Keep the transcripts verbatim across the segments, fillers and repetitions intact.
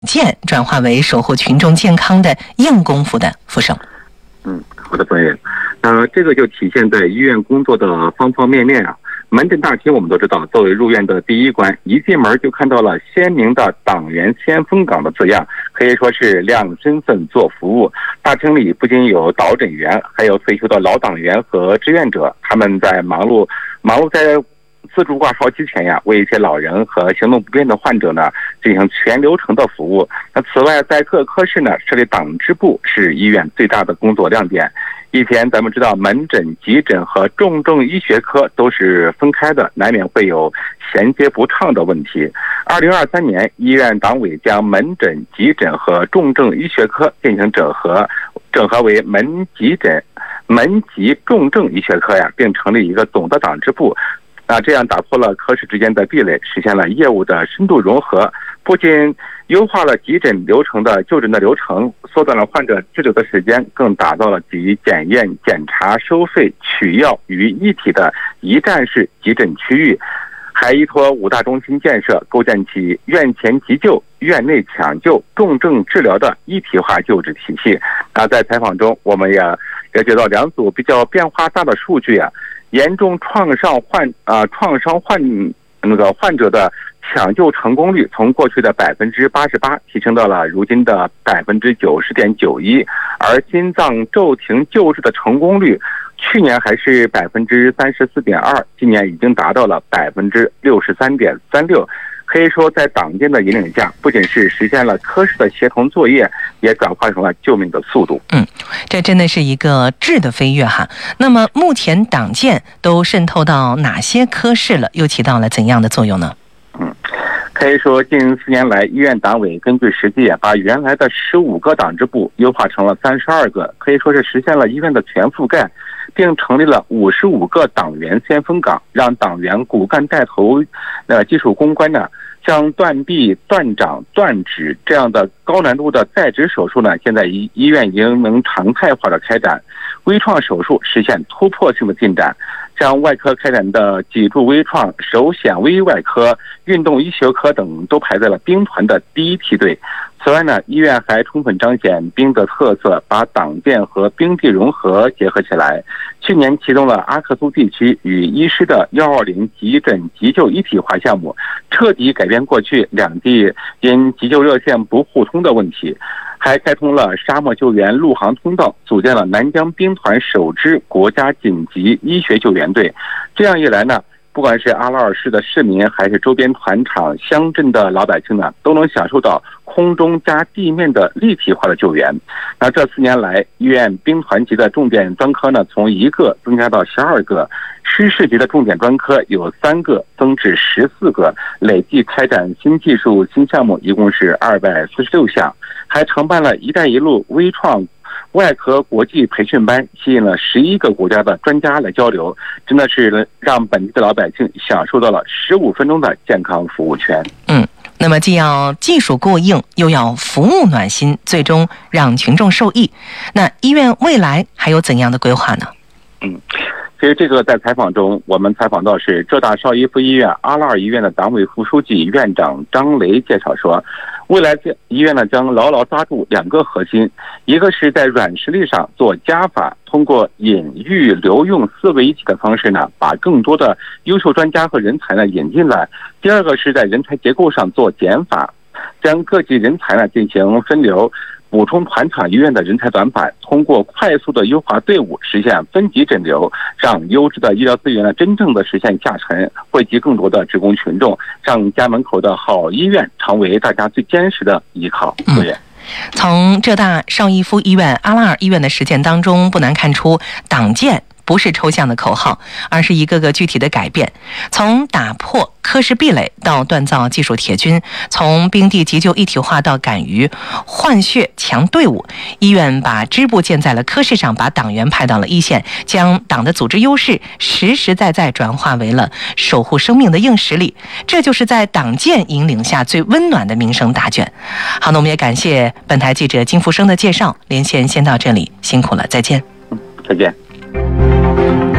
健转化为守护群众健康的硬功夫的傅生。 嗯，好的，专业。呃，这个就体现在医院工作的方方面面啊。门诊大厅我们都知道，作为入院的第一关，一进门就看到了鲜明的党员先锋岗的字样，可以说是亮身份做服务。大厅里不仅有导诊员，还有退休的老党员和志愿者，他们在忙碌忙碌在自助挂号机前呀，为一些老人和行动不便的患者呢进行全流程的服务。那此外，在各科室呢设立党支部是医院最大的工作亮点。以前咱们知道，门诊、急诊和重症医学科都是分开的，难免会有衔接不畅的问题。二零二三年，医院党委将门诊、急诊和重症医学科进行整合，整合为门急诊、门急重症医学科呀，并成立一个总的党支部。那这样打破了科室之间的壁垒，实现了业务的深度融合，不仅优化了急诊流程的就诊的流程，缩短了患者滞留的时间，更打造了集检验、检查、收费、取药于一体的一站式急诊区域，还依托五大中心建设，构建起院前急救、院内抢救、重症治疗的一体化救治体系。那在采访中，我们也了解到两组比较变化大的数据啊。严重创伤患啊、呃、创伤患那个患者的抢救成功率从过去的百分之八十八提升到了如今的百分之九十点九一，而心脏骤停救治的成功率去年还是百分之三十四点二，今年已经达到了百分之六十三点三六。可以说，在党建的引领下，不仅是实现了科室的协同作业，也转化成了救命的速度。 嗯，这真的是一个质的飞跃哈。那么，目前党建都渗透到哪些科室了？又起到了怎样的作用呢？ 嗯，可以说，近四年来，医院党委根据实际，把原来的十五个党支部优化成了三十二个，可以说是实现了医院的全覆盖。并成立了五十五个党员先锋岗，让党员骨干带头，呃，技术攻关呢，像断臂、断掌、断指这样的高难度的在职手术呢，现在医医院已经能常态化的开展，微创手术实现突破性的进展，像外科开展的脊柱微创、手显微外科、运动医学科等都排在了兵团的第一梯队。此外呢，医院还充分彰显兵的特色，把党建和兵地融合结合起来。去年启动了阿克苏地区与医师的一二零急诊急救一体化项目，彻底改变过去两地因急救热线不互通的问题，还开通了沙漠救援陆航通道，组建了南疆兵团首支国家紧急医学救援队。这样一来呢，不管是阿拉尔市的市民，还是周边团场、乡镇的老百姓呢，都能享受到空中加地面的立体化的救援。那这四年来，医院兵团级的重点专科呢，从一个增加到十二个，师事级的重点专科有三个，增至十四个，累计开展新技术新项目一共是二百四十六项，还承办了“一带一路”微创外科国际培训班，吸引了十一个国家的专家来交流，真的是让本地的老百姓享受到了十五分钟的健康服务权。 嗯，那么既要技术过硬，又要服务暖心，最终让群众受益。那医院未来还有怎样的规划呢？ 嗯。其实这个在采访中，我们采访到是浙大邵逸夫医院阿拉尔医院的党委副书记、院长张雷介绍说，未来医院呢将牢牢抓住两个核心，一个是在软实力上做加法，通过引育留用思维一体的方式呢，把更多的优秀专家和人才呢引进来；第二个是在人才结构上做减法，将各级人才呢进行分流。补充团场医院的人才短板，通过快速的优化队伍，实现分级诊流，让优质的医疗资源呢真正的实现下沉，惠及更多的职工群众，让家门口的好医院成为大家最坚实的依靠。对。 从浙大邵逸夫医院、阿拉尔医院的实践当中，不难看出党建不是抽象的口号，而是一个个具体的改变。从打破科室壁垒到锻造技术铁军，从兵地急救一体化到敢于换血强队伍，医院把支部建在了科室上，把党员派到了一线，将党的组织优势实实在在转化为了守护生命的硬实力。这就是在党建引领下最温暖的民生答卷。好，那我们也感谢本台记者金福生的介绍，连线先到这里，辛苦了，再见。 嗯，再见。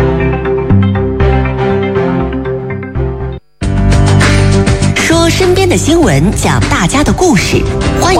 说身边的的新闻，讲大家的故事，欢迎。